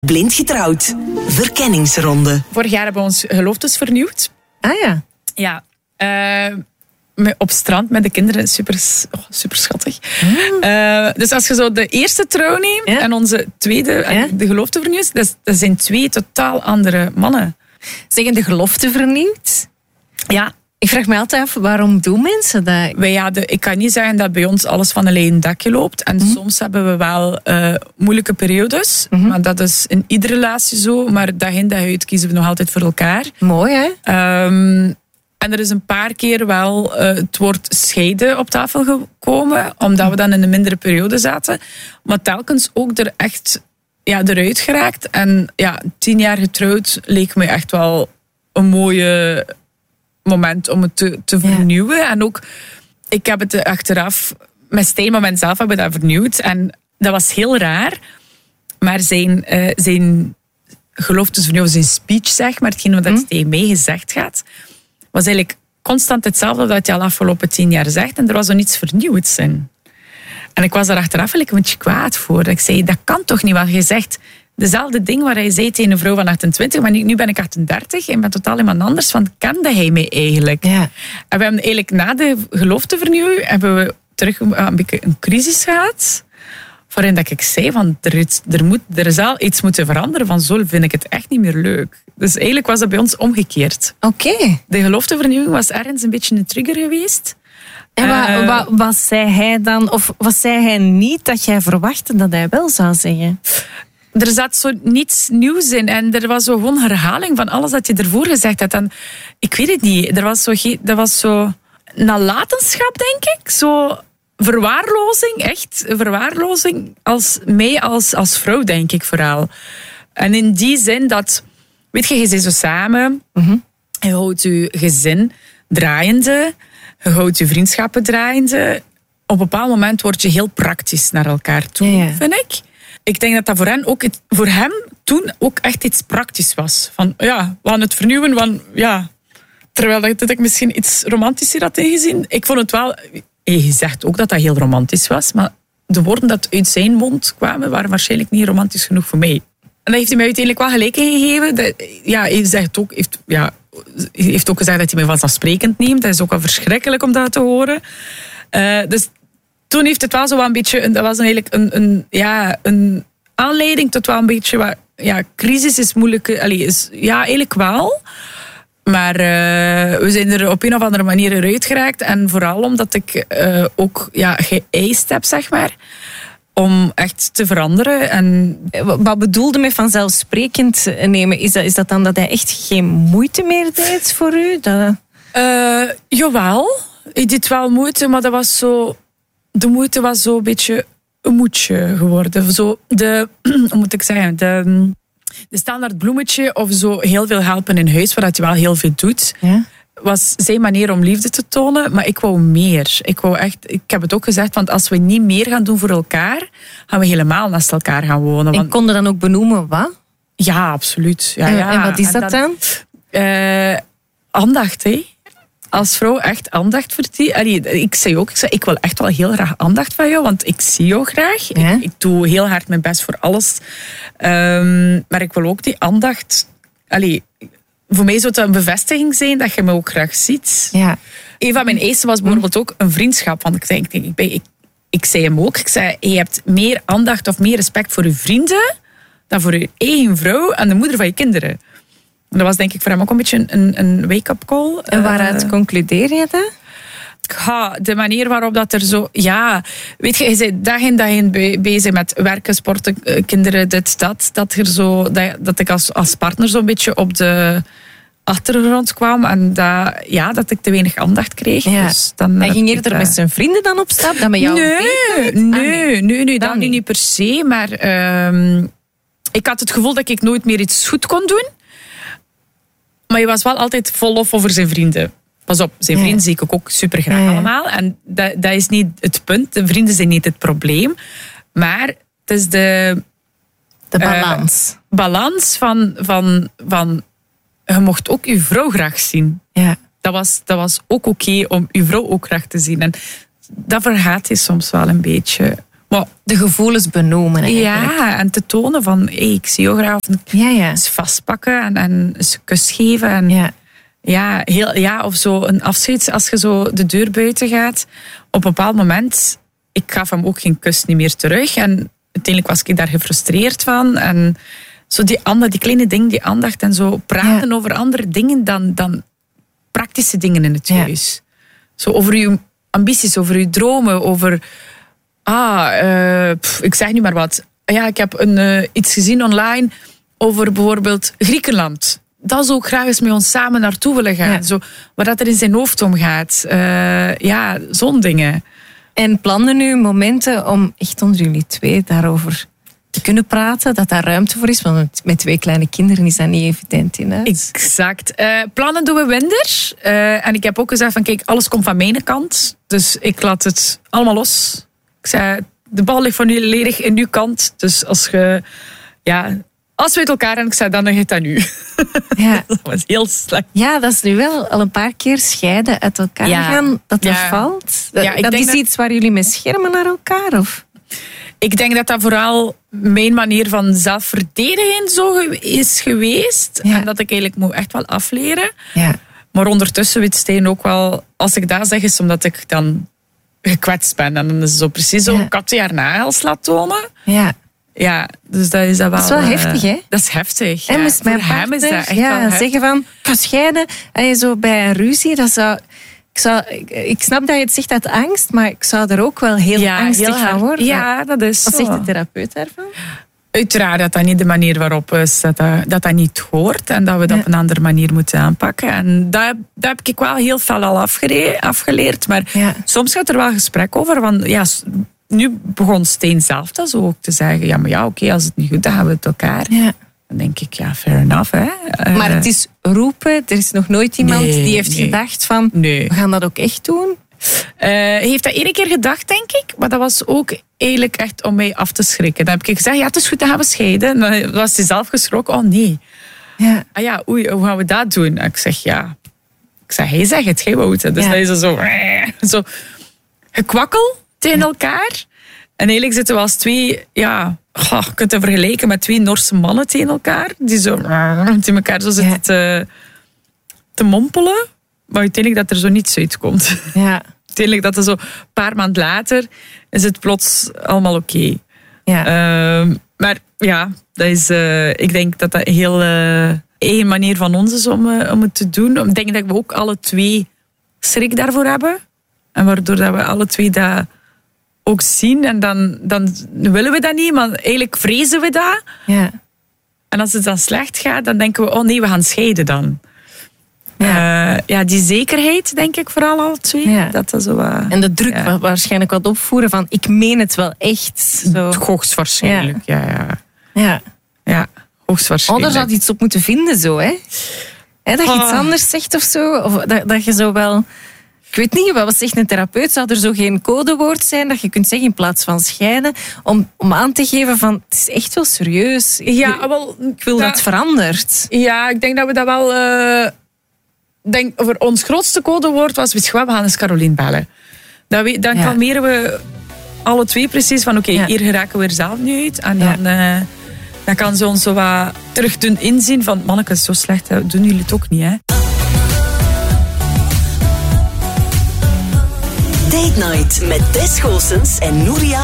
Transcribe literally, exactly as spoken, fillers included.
Blind getrouwd. Verkenningsronde. Vorig jaar hebben we ons geloftes vernieuwd. Ah ja. Ja. Uh, op strand met de kinderen. Super, oh, super schattig. Mm. Uh, dus als je zo de eerste trouw neemt ja. en onze tweede, ja. de gelofte vernieuwt, dat, dat zijn twee totaal andere mannen. Zeggen de gelofte vernieuwd? Ja. Ik vraag me altijd af, waarom doen mensen dat? Wij, ja, de, ik kan niet zeggen dat bij ons alles van een leien dakje loopt. En mm-hmm. soms hebben we wel uh, moeilijke periodes. Mm-hmm. Maar dat is in iedere relatie zo. Maar dag in dag uit kiezen we nog altijd voor elkaar. Mooi, hè? Um, en er is een paar keer wel uh, het woord scheiden op tafel gekomen. Omdat we dan in een mindere periode zaten. Maar telkens ook er echt ja, eruit geraakt. En ja, tien jaar getrouwd leek me echt wel een mooie moment om het te, te vernieuwen. Ja. En ook, ik heb het achteraf, met Stijn, maar mezelf hebben we dat vernieuwd. En dat was heel raar. Maar zijn, uh, zijn geloftes vernieuwen, zijn speech, zeg maar, hetgeen wat hm? Stijn mee gezegd gaat, was eigenlijk constant hetzelfde dat hij al afgelopen tien jaar zegt. En er was zo niets vernieuwds in. En ik was daar achteraf een beetje kwaad voor. Ik zei, dat kan toch niet, wat je zegt. Dezelfde ding waar hij zei tegen een vrouw van achtentwintig, maar nu ben ik achtendertig en ben totaal iemand anders. Van, kende hij mij eigenlijk? Ja. En we hebben eigenlijk na de geloftevernieuwing hebben we terug een beetje een crisis gehad. Waarin dat ik zei, van, er, is, er, moet, er is al iets moeten veranderen. Van zo vind ik het echt niet meer leuk. Dus eigenlijk was dat bij ons omgekeerd. Oké. Okay. De geloftevernieuwing was ergens een beetje een trigger geweest. En wat, uh, wat, wat zei hij dan, of wat zei hij niet dat jij verwachtte dat hij wel zou zeggen? Er zat zo niets nieuws in. En er was zo gewoon herhaling van alles dat je ervoor gezegd had. En ik weet het niet. Er was zo, er was zo nalatenschap, denk ik. Zo verwaarlozing, echt. Verwaarlozing als mij als, als vrouw, denk ik vooral. En in die zin dat, weet je, je zit zo samen. Mm-hmm. Je houdt je gezin draaiende. Je houdt je vriendschappen draaiende. Op een bepaald moment word je heel praktisch naar elkaar toe, ja, ja. vind ik. Ik denk dat dat voor, hen ook, voor hem toen ook echt iets praktisch was. Van ja, we gaan het vernieuwen. Van, ja, terwijl dat ik misschien iets romantischer had ingezien. Ik vond het wel... Je zegt ook dat dat heel romantisch was. Maar de woorden dat uit zijn mond kwamen waren waarschijnlijk niet romantisch genoeg voor mij. En dat heeft hij mij uiteindelijk wel gelijk gegeven. Dat, ja, hij zegt ook, heeft, ja, heeft ook gezegd dat hij mij vanzelfsprekend neemt. Dat is ook wel verschrikkelijk om dat te horen. Uh, dus... Toen heeft het wel zo een beetje, dat was eigenlijk een, een, ja, een aanleiding tot wel een beetje wat, ja, crisis is moeilijk, allez, is, ja, eigenlijk wel. Maar uh, we zijn er op een of andere manier eruit geraakt. En vooral omdat ik uh, ook ja, geëist heb, zeg maar, om echt te veranderen. En wat bedoelde met vanzelfsprekend nemen? Is dat, is dat dan dat hij echt geen moeite meer deed voor u? Dat... Uh, jawel, hij deed wel moeite, maar dat was zo... De moeite was zo een beetje een moedje geworden. Zo de, hoe moet ik zeggen, de, de standaard bloemetje of zo heel veel helpen in huis, waar hij wel heel veel doet, ja? Was zijn manier om liefde te tonen. Maar ik wou meer. Ik wou echt, ik heb het ook gezegd, want als we niet meer gaan doen voor elkaar, gaan we helemaal naast elkaar gaan wonen. En kon je dan ook benoemen wat? Ja, absoluut. Ja, en, ja. en wat is dat dan? dan? Uh, aandacht, hè. Als vrouw echt aandacht voor die. Allee, ik zei ook, ik, zei, ik wil echt wel heel graag aandacht van jou, want ik zie jou graag. Ja? Ik, ik doe heel hard mijn best voor alles. Um, maar ik wil ook die aandacht... Allee, voor mij zou het een bevestiging zijn dat je me ook graag ziet. Ja. Een van mijn eisen was bijvoorbeeld ook een vriendschap. Want ik, zei, ik, ik, ik, ik zei hem ook, ik zei, je hebt meer aandacht of meer respect voor je vrienden dan voor je eigen vrouw en de moeder van je kinderen. Dat was denk ik voor hem ook een beetje een, een wake-up call. En waaruit uh, concludeer je dat? Ja, de manier waarop dat er zo... Ja, weet je, je bent dag in dag in bezig met werken, sporten, kinderen, dit, dat. Dat, er zo, dat, dat ik als, als partner zo'n beetje op de achtergrond kwam. En dat, ja, dat ik te weinig aandacht kreeg. Ja. Dus dan, en ging je er met zijn vrienden dan op stap? Dat met jou nee, nee, ah, nee, nee, nee, dat niet. niet per se. Maar um, ik had het gevoel dat ik nooit meer iets goed kon doen. Maar je was wel altijd vol lof over zijn vrienden. Pas op, zijn vrienden ja. zie ik ook super graag ja, ja. allemaal. En dat, dat is niet het punt. De vrienden zijn niet het probleem. Maar het is de... De balans. Uh, balans van, van, van... Je mocht ook je vrouw graag zien. Ja. Dat was, dat was ook oké okay om je vrouw ook graag te zien. En dat vergaat je soms wel een beetje. Maar, de gevoelens benoemen eigenlijk. ja, en te tonen van, hey, ik zie jou graag. Of Ja, ja. eens vastpakken en, en eens een kus geven. En, Ja. Ja, heel, ja, of zo een afscheid als je zo de deur buiten gaat. Op een bepaald moment, ik gaf hem ook geen kus niet meer terug. En uiteindelijk was ik daar gefrustreerd van. En zo die, aandacht, die kleine dingen, die aandacht en zo praten Ja. over andere dingen dan, dan praktische dingen in het Ja. huis. Zo over uw ambities, over uw dromen, over... Ah, eh, pff, ik zeg nu maar wat. Ja, ik heb een, eh, iets gezien online over bijvoorbeeld Griekenland. Dat zou ook graag eens met ons samen naartoe willen gaan. Ja. Zo, wat dat er in zijn hoofd omgaat. Uh, ja, zo'n dingen. En plannen nu momenten om echt onder jullie twee daarover te kunnen praten, dat daar ruimte voor is? Want met twee kleine kinderen is dat niet evident in huis. Exact. Uh, plannen doen we minder. Uh, en ik heb ook gezegd van kijk, alles komt van mijn kant. Dus ik laat het allemaal los. Ik zei, de bal ligt van jullie ledig in uw kant. Dus als je... Ja, als we uit elkaar en ik zei, dan ligt het aan u. Ja. Dat was heel slecht. Ja, dat is nu wel al een paar keer scheiden, uit elkaar Ja. gaan, dat dat Ja. valt. Dat, Ja, ik dat denk is dat- iets waar jullie mee schermen naar elkaar? Of? Ik denk dat dat vooral mijn manier van zelfverdediging zo ge- is geweest. Ja. En dat ik eigenlijk moet echt wel afleren. Ja. Maar ondertussen weet Steen ook wel, als ik dat zeg, is omdat ik dan gekwetst ben. En dan is het zo precies zo Ja. een kat die haar nagels laat tonen. Ja. Ja, dus dat is dat wel... Dat is wel eh, heftig, hè? Dat is heftig. En ja. moest mijn Voor hem partner is dat echt ja, wel heftig. zeggen van, ik ga scheiden. En je zo bij een ruzie, dat zou... Ik, zou, ik, ik snap dat je het zegt uit angst, maar ik zou er ook wel heel Ja, angstig heel van hard. worden. Ja, dat is Wat zo. zegt de therapeut daarvan? Uiteraard dat dat niet de manier waarop is, dat dat, dat, dat niet hoort en dat we dat Ja. op een andere manier moeten aanpakken. En dat, dat heb ik wel heel veel al afgere- afgeleerd. Maar Ja. soms gaat er wel gesprek over. Want ja, s- nu begon Steen zelf dat zo ook te zeggen. Ja, maar ja, oké, als het niet goed, dan gaan we het elkaar. Ja. Dan denk ik, ja, fair enough. Hè. Eh, Maar het is roepen. Er is nog nooit iemand Nee, die heeft nee. gedacht van, Nee. we gaan dat ook echt doen. Eh, hij heeft dat één keer gedacht, denk ik. Maar dat was ook eigenlijk echt om mij af te schrikken. Dan heb ik gezegd, ja, het is goed, dan gaan we scheiden. En dan was hij zelf geschrokken. Oh, nee. Ja. Ah ja, oei, hoe gaan we dat doen? En ik zeg, ja... Ik zeg, hij zegt het, jij wou het. Dus Ja. dat is er zo... Zo gekwakkel tegen elkaar. En eigenlijk zitten we als twee... Ja, goh, je kunt het vergelijken met twee Noorse mannen tegen elkaar. Die zo... Tegen elkaar zo zitten Ja. te, te mompelen. Maar uiteindelijk dat er zo niets uitkomt. Ja. Uiteindelijk dat er zo een paar maanden later... Is het plots allemaal oké. Ja. Ehm, maar ja, dat is, uh, ik denk dat dat een heel uh, eigen manier van ons is om, uh, om het te doen. Ik denk dat we ook alle twee schrik daarvoor hebben. En waardoor dat we alle twee dat ook zien. En dan, dan willen we dat niet, maar eigenlijk vrezen we dat. Ja. En als het dan slecht gaat, dan denken we, oh nee, we gaan scheiden dan. Ja. Uh, ja, die zekerheid, denk ik, vooral alle twee. Ja. Dat dat zo, uh, En de druk ja. wa- waarschijnlijk wat opvoeren van, ik meen het wel echt. Zo. Hoogstwaarschijnlijk, ja. Ja, ja. Ja. ja Oh, hoogstwaarschijnlijk. daar zou iets op moeten vinden, zo, hè? Hè, dat je iets Ah. anders zegt of zo. Of dat, dat je zo wel... Ik weet niet, wat zegt een therapeut? Zou er zo geen codewoord zijn dat je kunt zeggen in plaats van scheiden? Om, om aan te geven van, het is echt wel serieus. Ik, Ja, wel, ik wil dat het verandert. Ja, ik denk dat we dat wel... Uh, denk, over ons grootste codewoord was, weet je wat, we gaan eens Caroline bellen. Dat we, dan Ja. kalmeren we alle twee precies van, oké, okay, Ja. hier geraken we er zelf nu uit. En Ja. dan, uh, dan kan ze ons zo wat terug doen inzien van, manneke, zo slecht, hè, doen jullie het ook niet, hè. Date Night met Tess Goossens en Nouria